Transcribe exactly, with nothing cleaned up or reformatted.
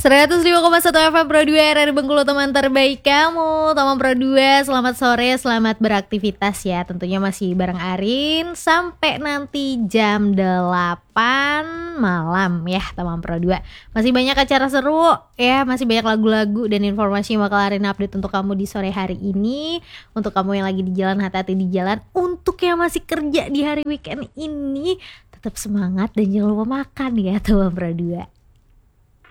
seratus lima koma satu F M Pro dua R R Bengkulu, teman terbaik kamu. Teman Pro dua, selamat sore, selamat beraktivitas ya. Tentunya masih bareng Arin sampai nanti jam delapan malam ya teman Pro dua. Masih banyak acara seru ya, masih banyak lagu-lagu dan informasi yang bakal Arin update untuk kamu di sore hari ini. Untuk kamu yang lagi di jalan, hati-hati di jalan. Untuk yang masih kerja di hari weekend ini, tetap semangat dan jangan lupa makan ya teman Pro dua.